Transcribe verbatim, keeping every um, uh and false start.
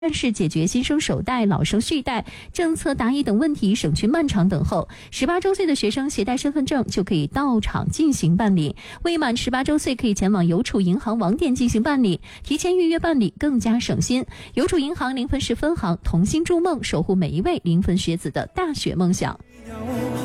但是解决新生首贷、老生续贷、政策答疑等问题，省去漫长等候。十八周岁的学生携带身份证就可以到场进行办理，未满十八周岁可以前往邮储银行网点进行办理，提前预约办理更加省心。邮储银行临汾市分行同心筑梦，守护每一位临汾学子的大学梦想。